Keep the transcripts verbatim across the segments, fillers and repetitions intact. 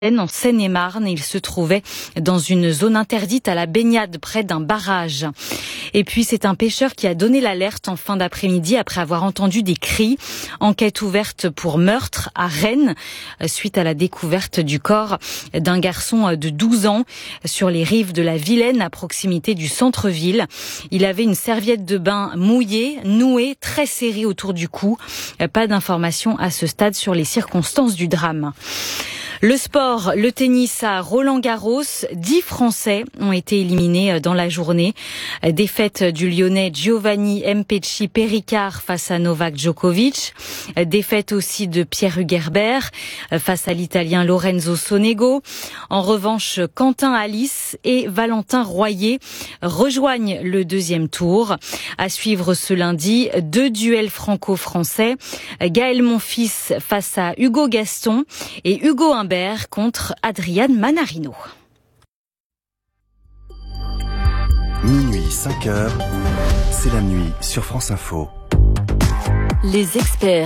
En Seine-et-Marne, il se trouvait dans une zone interdite à la baignade près d'un barrage. Et puis c'est un pêcheur qui a donné l'alerte en fin d'après-midi après avoir entendu des cris. Enquête ouverte pour meurtre à Rennes suite à la découverte du corps d'un garçon de douze ans sur les rives de la Vilaine à proximité du centre-ville. Il avait une serviette de bain mouillée, nouée, très serrée autour du cou. Pas d'informations à ce stade sur les circonstances du drame. Le sport, le tennis à Roland-Garros, dix Français ont été éliminés dans la journée. Défaite du Lyonnais Giovanni Mpetshi Perricard face à Novak Djokovic. Défaite aussi de Pierre Hugerbert face à l'Italien Lorenzo Sonego. En revanche, Quentin Alice et Valentin Royer rejoignent le deuxième tour. À suivre ce lundi, deux duels franco-français. Gaël Monfils face à Hugo Gaston et Hugo Humbert contre Adrian Manarino. Minuit, cinq heures, c'est la nuit sur France Info. Les experts.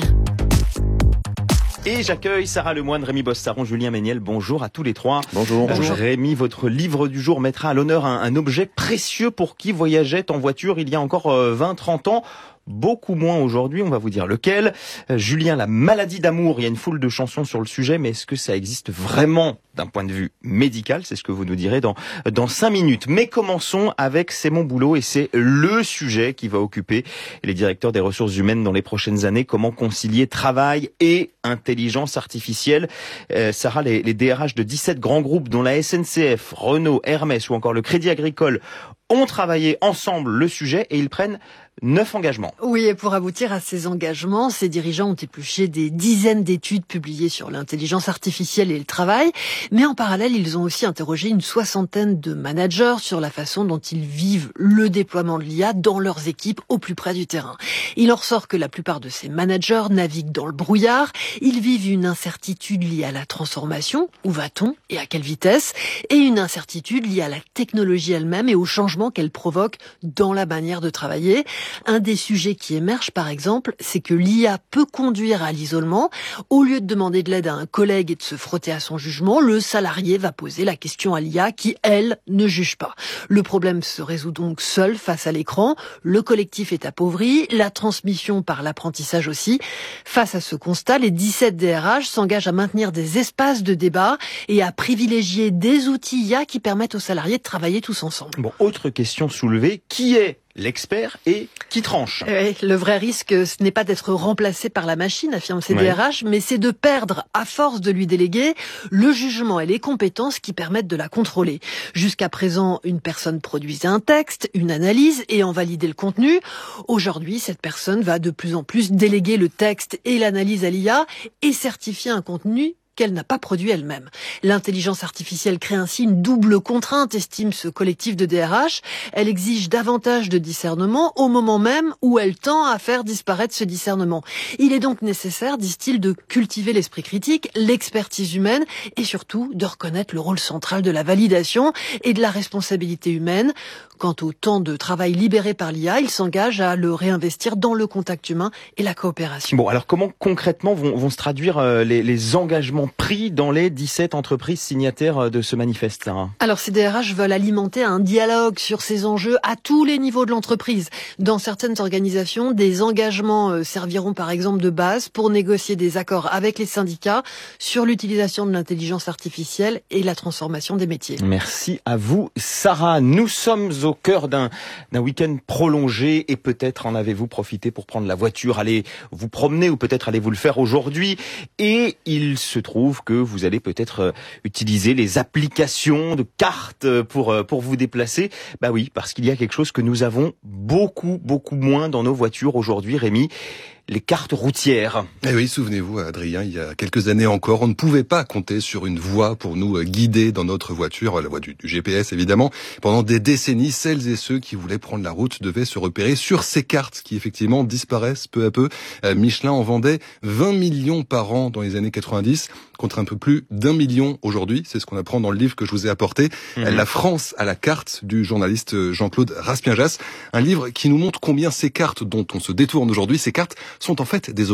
Et j'accueille Sarah Lemoine, Rémi Bossaron, Julien Méniel. Bonjour à tous les trois. Bonjour. Bonjour. Rémi, votre livre du jour mettra à l'honneur un, un objet précieux pour qui voyageait en voiture il y a encore euh, vingt trente ans. Beaucoup moins aujourd'hui, on va vous dire lequel. Euh, Julien, la maladie d'amour, il y a une foule de chansons sur le sujet, mais est-ce que ça existe vraiment d'un point de vue médical? C'est ce que vous nous direz dans dans cinq minutes. Mais commençons avec C'est mon boulot, et c'est le sujet qui va occuper les directeurs des ressources humaines dans les prochaines années. Comment concilier travail et intelligence artificielle? euh, Sarah, les, les D R H de dix-sept grands groupes, dont la S N C F, Renault, Hermès ou encore le Crédit Agricole, ont travaillé ensemble le sujet et ils prennent neuf engagements. Oui, et pour aboutir à ces engagements, ces dirigeants ont épluché des dizaines d'études publiées sur l'intelligence artificielle et le travail, mais en parallèle, ils ont aussi interrogé une soixantaine de managers sur la façon dont ils vivent le déploiement de l'I A dans leurs équipes au plus près du terrain. Il en ressort que la plupart de ces managers naviguent dans le brouillard, ils vivent une incertitude liée à la transformation, où va-t-on et à quelle vitesse, et une incertitude liée à la technologie elle-même et au changement qu'elle provoque dans la manière de travailler. Un des sujets qui émerge, par exemple, c'est que l'I A peut conduire à l'isolement. Au lieu de demander de l'aide à un collègue et de se frotter à son jugement, le salarié va poser la question à l'I A qui, elle, ne juge pas. Le problème se résout donc seul face à l'écran. Le collectif est appauvri, la transmission par l'apprentissage aussi. Face à ce constat, les dix-sept D R H s'engagent à maintenir des espaces de débat et à privilégier des outils I A qui permettent aux salariés de travailler tous ensemble. Bon, autre question soulevée, qui est l'expert et qui tranche? Oui, le vrai risque, ce n'est pas d'être remplacé par la machine, affirme ces D R H, oui. mais c'est de perdre, à force de lui déléguer, le jugement et les compétences qui permettent de la contrôler. Jusqu'à présent, une personne produisait un texte, une analyse et en validait le contenu. Aujourd'hui, cette personne va de plus en plus déléguer le texte et l'analyse à l'I A et certifier un contenu qu'elle n'a pas produit elle-même. L'intelligence artificielle crée ainsi une double contrainte, estime ce collectif de D R H. Elle exige davantage de discernement au moment même où elle tend à faire disparaître ce discernement. Il est donc nécessaire, disent-ils, de cultiver l'esprit critique, l'expertise humaine et surtout de reconnaître le rôle central de la validation et de la responsabilité humaine. Quant au temps de travail libéré par l'I A, il s'engage à le réinvestir dans le contact humain et la coopération. Bon, alors comment concrètement vont, vont se traduire euh, les, les engagements pris dans les dix-sept entreprises signataires de ce manifeste, Sarah? Alors, ces D R H veulent alimenter un dialogue sur ces enjeux à tous les niveaux de l'entreprise. Dans certaines organisations, des engagements serviront par exemple de base pour négocier des accords avec les syndicats sur l'utilisation de l'intelligence artificielle et la transformation des métiers. Merci à vous, Sarah. Nous sommes au cœur d'un, d'un week-end prolongé et peut-être en avez-vous profité pour prendre la voiture, aller vous promener ou peut-être allez-vous le faire aujourd'hui. Et il se trouve que vous allez peut-être utiliser les applications de cartes pour pour vous déplacer. Bah oui, parce qu'il y a quelque chose que nous avons beaucoup beaucoup moins dans nos voitures aujourd'hui, Rémi. Les cartes routières. Eh oui, souvenez-vous, Adrien, il y a quelques années encore, on ne pouvait pas compter sur une voie pour nous guider dans notre voiture, la voie du, du G P S évidemment. Pendant des décennies, celles et ceux qui voulaient prendre la route devaient se repérer sur ces cartes qui effectivement disparaissent peu à peu. Euh, Michelin en vendait vingt millions par an dans les années quatre-vingt-dix, contre un peu plus d'un million aujourd'hui. C'est ce qu'on apprend dans le livre que je vous ai apporté. Mmh. La France à la carte du journaliste Jean-Claude Raspienjas. Un livre qui nous montre combien ces cartes dont on se détourne aujourd'hui, ces cartes sont en fait des objets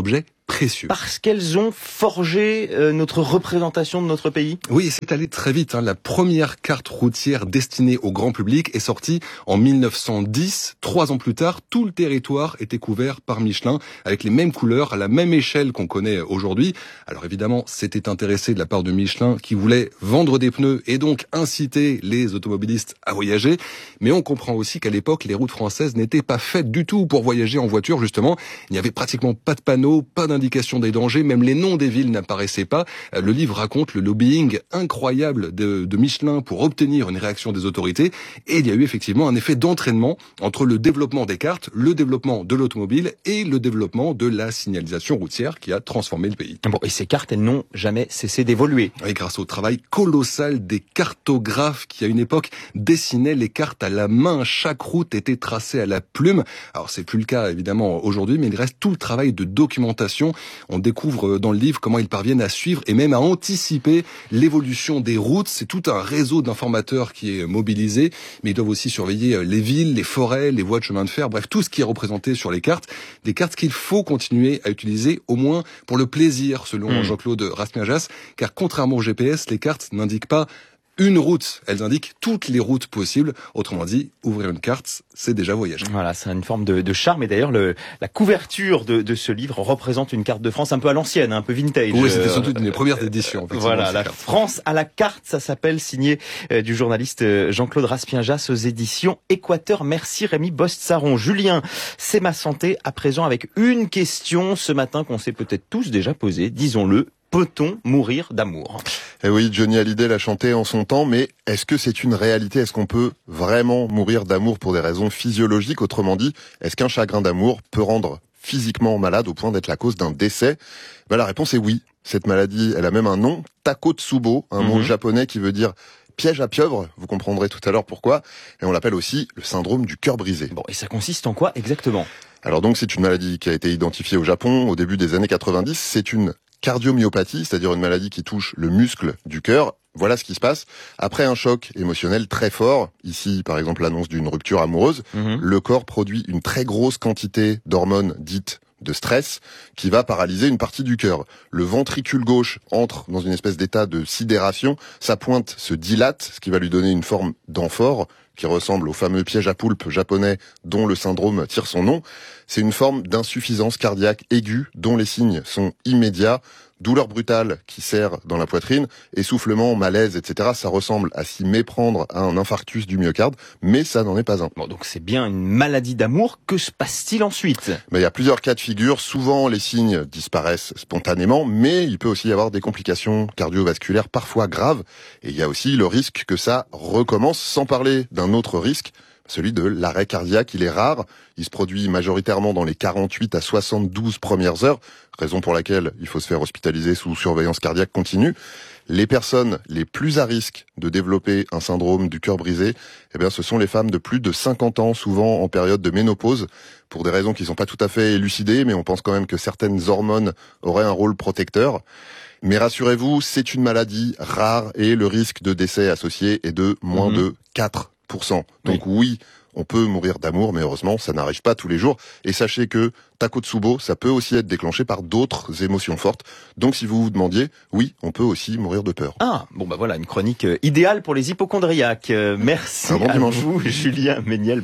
précieux. Parce qu'elles ont forgé euh, notre représentation de notre pays. Oui, c'est allé très vite. Hein. La première carte routière destinée au grand public est sortie en mille neuf cent dix. Trois ans plus tard, tout le territoire était couvert par Michelin, avec les mêmes couleurs, à la même échelle qu'on connaît aujourd'hui. Alors évidemment, c'était intéressé de la part de Michelin, qui voulait vendre des pneus et donc inciter les automobilistes à voyager. Mais on comprend aussi qu'à l'époque, les routes françaises n'étaient pas faites du tout pour voyager en voiture, justement. Il n'y avait pratiquement pas de panneaux, pas d'indication des dangers, même les noms des villes n'apparaissaient pas. Le livre raconte le lobbying incroyable de, de Michelin pour obtenir une réaction des autorités. Et il y a eu effectivement un effet d'entraînement entre le développement des cartes, le développement de l'automobile et le développement de la signalisation routière qui a transformé le pays. Bon, et ces cartes, elles n'ont jamais cessé d'évoluer. Oui, grâce au travail colossal des cartographes qui, à une époque, dessinaient les cartes à la main. Chaque route était tracée à la plume. Alors, c'est plus le cas, évidemment, aujourd'hui, mais il reste tout le travail de documentation. On découvre dans le livre comment ils parviennent à suivre et même à anticiper l'évolution des routes. C'est tout un réseau d'informateurs qui est mobilisé, mais ils doivent aussi surveiller les villes, les forêts, les voies de chemin de fer, bref, tout ce qui est représenté sur les cartes. Des cartes qu'il faut continuer à utiliser, au moins pour le plaisir, selon mmh. Jean-Claude Rasmiajas, car contrairement au G P S, les cartes n'indiquent pas une route, elles indiquent toutes les routes possibles. Autrement dit, ouvrir une carte, c'est déjà voyager. Voilà, c'est une forme de, de charme. Et d'ailleurs, le, la couverture de, de ce livre représente une carte de France un peu à l'ancienne, un peu vintage. Oui, c'était surtout une des premières éditions. Voilà, la France à la carte, ça s'appelle, signé euh, du journaliste Jean-Claude Raspienjas aux éditions Équateur. Merci Rémi Bost-Saron. Julien, c'est ma santé. À présent, avec une question ce matin qu'on s'est peut-être tous déjà posée, disons-le. Peut-on mourir d'amour ? Eh oui, Johnny Hallyday l'a chanté en son temps, mais est-ce que c'est une réalité ? Est-ce qu'on peut vraiment mourir d'amour pour des raisons physiologiques ? Autrement dit, est-ce qu'un chagrin d'amour peut rendre physiquement malade au point d'être la cause d'un décès ? Ben, la réponse est oui. Cette maladie, elle a même un nom, Takotsubo, un mm-hmm. mot japonais qui veut dire piège à pieuvre, vous comprendrez tout à l'heure pourquoi, et on l'appelle aussi le syndrome du cœur brisé. Bon, et ça consiste en quoi exactement ? Alors donc, c'est une maladie qui a été identifiée au Japon au début des années quatre-vingt-dix, c'est une cardiomyopathie, c'est-à-dire une maladie qui touche le muscle du cœur. Voilà ce qui se passe. Après un choc émotionnel très fort, ici par exemple l'annonce d'une rupture amoureuse, mmh. le corps produit une très grosse quantité d'hormones dites de stress qui va paralyser une partie du cœur. Le ventricule gauche entre dans une espèce d'état de sidération, sa pointe se dilate, ce qui va lui donner une forme d'amphore qui ressemble au fameux piège à poulpe japonais dont le syndrome tire son nom. C'est une forme d'insuffisance cardiaque aiguë dont les signes sont immédiats. Douleur brutale qui serre dans la poitrine, essoufflement, malaise, et cetera. Ça ressemble à s'y méprendre à un infarctus du myocarde, mais ça n'en est pas un. Bon, donc c'est bien une maladie d'amour. Que se passe-t-il ensuite ? Ben, il y a plusieurs cas de figure. Souvent, les signes disparaissent spontanément, mais il peut aussi y avoir des complications cardiovasculaires parfois graves. Et il y a aussi le risque que ça recommence, sans parler d'un autre risque, celui de l'arrêt cardiaque. Il est rare, il se produit majoritairement dans les quarante-huit à soixante-douze premières heures, raison pour laquelle il faut se faire hospitaliser sous surveillance cardiaque continue. Les personnes les plus à risque de développer un syndrome du cœur brisé, eh bien, ce sont les femmes de plus de cinquante ans, souvent en période de ménopause, pour des raisons qui ne sont pas tout à fait élucidées, mais on pense quand même que certaines hormones auraient un rôle protecteur. Mais rassurez-vous, c'est une maladie rare et le risque de décès associé est de moins mmh. de quatre pour cent. Donc oui. oui, on peut mourir d'amour, mais heureusement, ça n'arrive pas tous les jours. Et sachez que Takotsubo, ça peut aussi être déclenché par d'autres émotions fortes. Donc si vous vous demandiez, oui, on peut aussi mourir de peur. Ah, bon bah voilà, une chronique euh, idéale pour les hypochondriaques. Euh, merci bon à vous, Julien Méniel.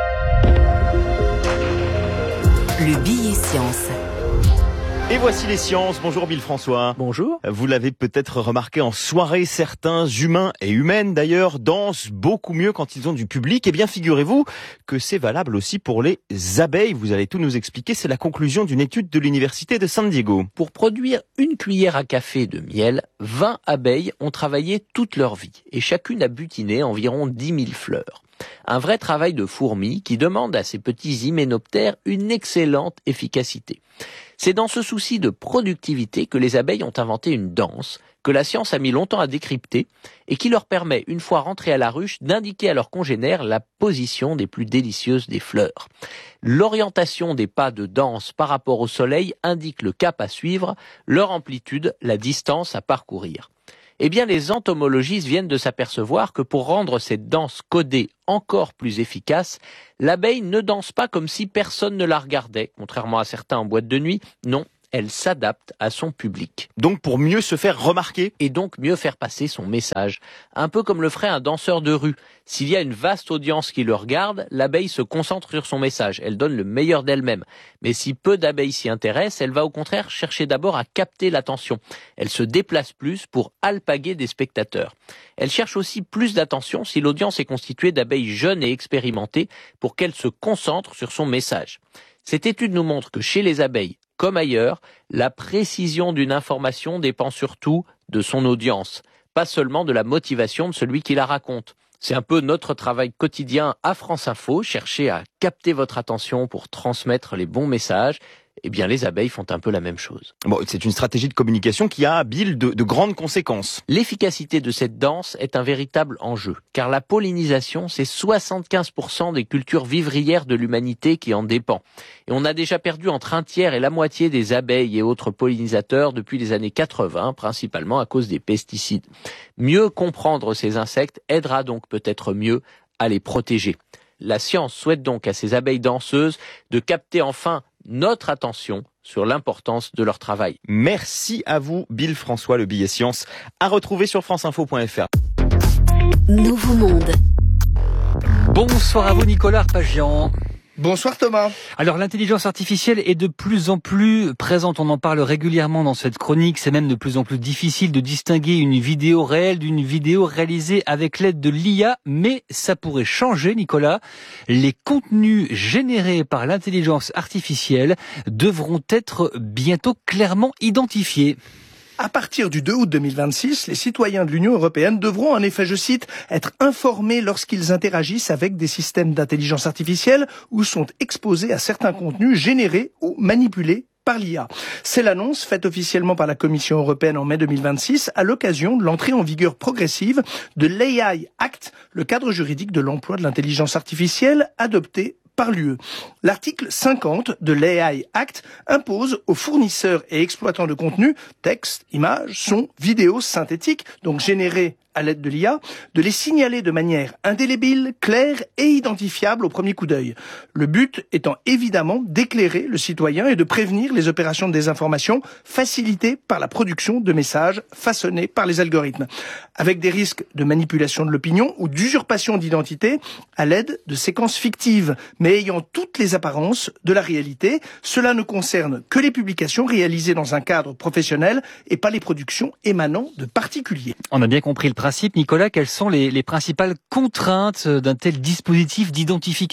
Le billet science. Et voici les sciences. Bonjour Bill François. Bonjour. Vous l'avez peut-être remarqué en soirée, certains humains et humaines d'ailleurs dansent beaucoup mieux quand ils ont du public. Eh bien, figurez-vous que c'est valable aussi pour les abeilles. Vous allez tout nous expliquer. C'est la conclusion d'une étude de l'université de San Diego. Pour produire une cuillère à café de miel, vingt abeilles ont travaillé toute leur vie et chacune a butiné environ dix mille fleurs. Un vrai travail de fourmi qui demande à ces petits hyménoptères une excellente efficacité. C'est dans ce souci de productivité que les abeilles ont inventé une danse que la science a mis longtemps à décrypter et qui leur permet, une fois rentrées à la ruche, d'indiquer à leurs congénères la position des plus délicieuses des fleurs. L'orientation des pas de danse par rapport au soleil indique le cap à suivre, leur amplitude, la distance à parcourir. Eh bien, les entomologistes viennent de s'apercevoir que pour rendre cette danse codée encore plus efficace, l'abeille ne danse pas comme si personne ne la regardait, contrairement à certains en boîte de nuit. Non, elle s'adapte à son public. Donc pour mieux se faire remarquer. Et donc mieux faire passer son message. Un peu comme le ferait un danseur de rue. S'il y a une vaste audience qui le regarde, l'abeille se concentre sur son message. Elle donne le meilleur d'elle-même. Mais si peu d'abeilles s'y intéressent, elle va au contraire chercher d'abord à capter l'attention. Elle se déplace plus pour alpaguer des spectateurs. Elle cherche aussi plus d'attention si l'audience est constituée d'abeilles jeunes et expérimentées pour qu'elle se concentre sur son message. Cette étude nous montre que chez les abeilles, comme ailleurs, la précision d'une information dépend surtout de son audience, pas seulement de la motivation de celui qui la raconte. C'est un peu notre travail quotidien à France Info, chercher à capter votre attention pour transmettre les bons messages. Eh bien, les abeilles font un peu la même chose. Bon, c'est une stratégie de communication qui a, Bill, de, de grandes conséquences. L'efficacité de cette danse est un véritable enjeu, car la pollinisation, c'est soixante-quinze pour cent des cultures vivrières de l'humanité qui en dépend. Et on a déjà perdu entre un tiers et la moitié des abeilles et autres pollinisateurs depuis les années quatre-vingts, principalement à cause des pesticides. Mieux comprendre ces insectes aidera donc peut-être mieux à les protéger. La science souhaite donc à ces abeilles danseuses de capter enfin notre attention sur l'importance de leur travail. Merci à vous, Bill François, le billet science, à retrouver sur franceinfo point f r. Nouveau Monde. Bonsoir à vous, Nicolas Arpagian. Bonsoir Thomas. Alors l'intelligence artificielle est de plus en plus présente, on en parle régulièrement dans cette chronique, c'est même de plus en plus difficile de distinguer une vidéo réelle d'une vidéo réalisée avec l'aide de l'I A, mais ça pourrait changer, Nicolas. Les contenus générés par l'intelligence artificielle devront être bientôt clairement identifiés. À partir du deux août deux mille vingt-six, les citoyens de l'Union européenne devront en effet, je cite, être informés lorsqu'ils interagissent avec des systèmes d'intelligence artificielle ou sont exposés à certains contenus générés ou manipulés par l'I A. C'est l'annonce faite officiellement par la Commission européenne en mai deux mille vingt-six à l'occasion de l'entrée en vigueur progressive de l'A I Act, le cadre juridique de l'emploi de l'intelligence artificielle adopté par l'U E. L'article cinquante de l'A I Act impose aux fournisseurs et exploitants de contenu, texte, images, sons, vidéos synthétiques, donc générés à l'aide de l'I A, de les signaler de manière indélébile, claire et identifiable au premier coup d'œil. Le but étant évidemment d'éclairer le citoyen et de prévenir les opérations de désinformation facilitées par la production de messages façonnés par les algorithmes, avec des risques de manipulation de l'opinion ou d'usurpation d'identité à l'aide de séquences fictives, mais ayant toutes les apparences de la réalité. Cela ne concerne que les publications réalisées dans un cadre professionnel et pas les productions émanant de particuliers. On a bien compris le principe. Nicolas, quelles sont les, les principales contraintes d'un tel dispositif d'identification ?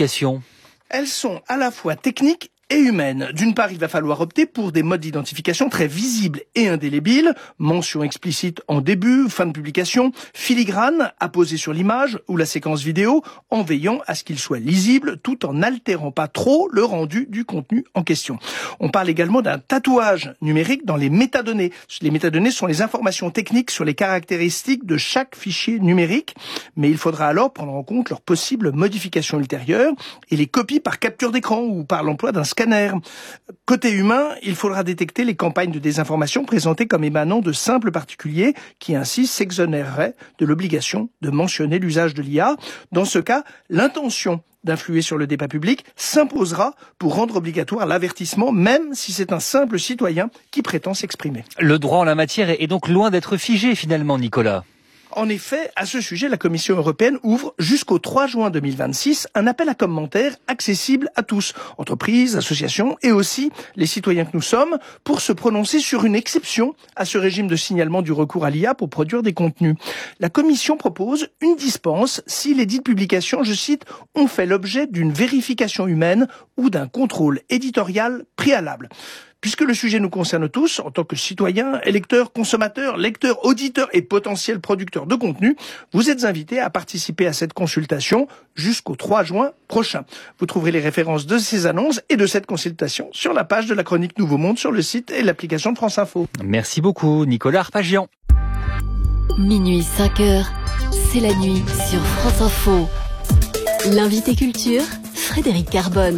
Elles sont à la fois techniques et humaine. D'une part, il va falloir opter pour des modes d'identification très visibles et indélébiles, mention explicite en début, fin de publication, filigrane apposée sur l'image ou la séquence vidéo, en veillant à ce qu'il soit lisible tout en n'altérant pas trop le rendu du contenu en question. On parle également d'un tatouage numérique dans les métadonnées. Les métadonnées sont les informations techniques sur les caractéristiques de chaque fichier numérique, mais il faudra alors prendre en compte leurs possibles modifications ultérieures et les copies par capture d'écran ou par l'emploi d'un scanner. Côté humain, il faudra détecter les campagnes de désinformation présentées comme émanant de simples particuliers qui ainsi s'exonéreraient de l'obligation de mentionner l'usage de l'I A. Dans ce cas, l'intention d'influer sur le débat public s'imposera pour rendre obligatoire l'avertissement, même si c'est un simple citoyen qui prétend s'exprimer. Le droit en la matière est donc loin d'être figé finalement, Nicolas. En effet, à ce sujet, la Commission européenne ouvre jusqu'au trois juin deux mille vingt-six un appel à commentaires accessible à tous, entreprises, associations et aussi les citoyens que nous sommes, pour se prononcer sur une exception à ce régime de signalement du recours à l'I A pour produire des contenus. La Commission propose une dispense si les dites publications, je cite, ont fait l'objet d'une vérification humaine ou d'un contrôle éditorial préalable. Puisque le sujet nous concerne tous, en tant que citoyens, électeurs, consommateurs, lecteurs, auditeurs et potentiels producteurs de contenu, vous êtes invités à participer à cette consultation jusqu'au trois juin prochain. Vous trouverez les références de ces annonces et de cette consultation sur la page de la chronique Nouveau Monde sur le site et l'application de France Info. Merci beaucoup, Nicolas Arpagian. Minuit cinq heures, c'est la nuit sur France Info. L'invité culture, Frédéric Carbone.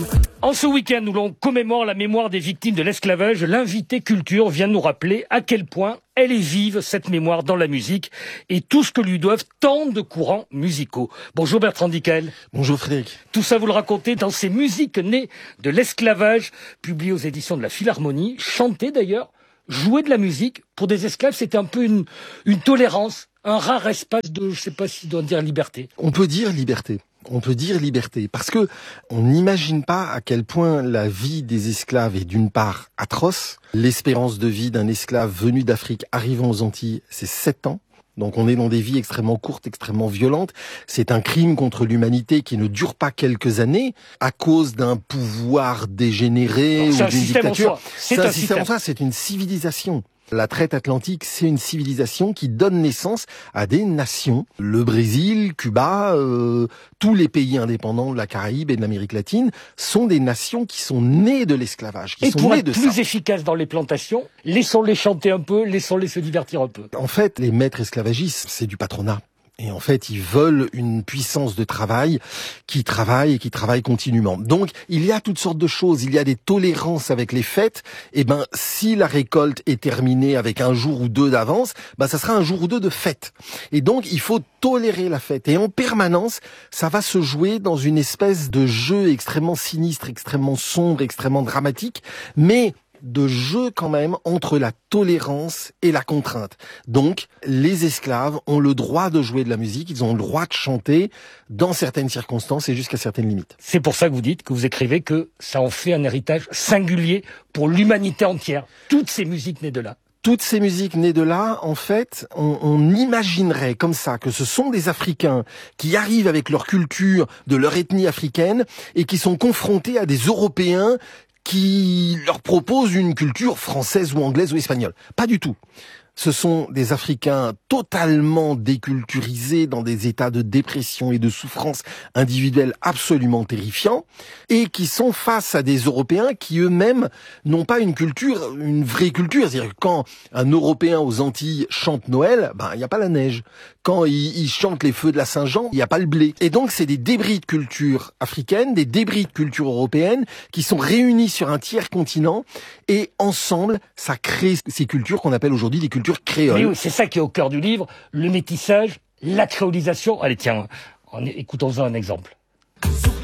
En ce week-end où l'on commémore la mémoire des victimes de l'esclavage, l'invité culture vient nous rappeler à quel point elle est vive, cette mémoire, dans la musique et tout ce que lui doivent tant de courants musicaux. Bonjour Bertrand Dickel. Bonjour Frédéric. Tout ça, vous le racontez dans ces musiques nées de l'esclavage, publiées aux éditions de la Philharmonie, chantées d'ailleurs. Jouer de la musique, pour des esclaves, c'était un peu une, une tolérance, un rare espace de, je sais pas si on doit dire liberté. On peut dire liberté. On peut dire liberté, parce que on n'imagine pas à quel point la vie des esclaves est d'une part atroce. L'espérance de vie d'un esclave venu d'Afrique arrivant aux Antilles, c'est sept ans. Donc on est dans des vies extrêmement courtes, extrêmement violentes. C'est un crime contre l'humanité qui ne dure pas quelques années à cause d'un pouvoir dégénéré ou d'une dictature. C'est un système en soi, c'est une civilisation. La traite atlantique, c'est une civilisation qui donne naissance à des nations. Le Brésil, Cuba, euh, tous les pays indépendants de la Caraïbe et de l'Amérique latine sont des nations qui sont nées de l'esclavage, qui et sont pour nées être de plus ça. efficaces dans les plantations, laissons-les chanter un peu, laissons-les se divertir un peu. En fait, les maîtres esclavagistes, c'est du patronat. Et en fait, ils veulent une puissance de travail qui travaille et qui travaille continuellement. Donc, il y a toutes sortes de choses. Il y a des tolérances avec les fêtes. Et ben, si la récolte est terminée avec un jour ou deux d'avance, ben, ça sera un jour ou deux de fête. Et donc, il faut tolérer la fête. Et en permanence, ça va se jouer dans une espèce de jeu extrêmement sinistre, extrêmement sombre, extrêmement dramatique. Mais de jeu quand même entre la tolérance et la contrainte. Donc, les esclaves ont le droit de jouer de la musique, ils ont le droit de chanter dans certaines circonstances et jusqu'à certaines limites. C'est pour ça que vous dites, que vous écrivez que ça en fait un héritage singulier pour l'humanité entière. Toutes ces musiques nées de là. Toutes ces musiques nées de là, en fait, on, on imaginerait comme ça que ce sont des Africains qui arrivent avec leur culture, de leur ethnie africaine, et qui sont confrontés à des Européens qui leur propose une culture française ou anglaise ou espagnole. Pas du tout. Ce sont des Africains totalement déculturisés dans des états de dépression et de souffrance individuelle absolument terrifiants et qui sont face à des Européens qui eux-mêmes n'ont pas une culture, une vraie culture. C'est-à-dire que quand un Européen aux Antilles chante Noël, ben il n'y a pas la neige. Quand il, il chante les feux de la Saint-Jean, il n'y a pas le blé. Et donc c'est des débris de culture africaine, des débris de culture européenne qui sont réunis sur un tiers continent et ensemble, ça crée ces cultures qu'on appelle aujourd'hui des cultures créole. Mais oui, c'est ça qui est au cœur du livre, le métissage, la créolisation. Allez, tiens, en, écoutons-en un exemple.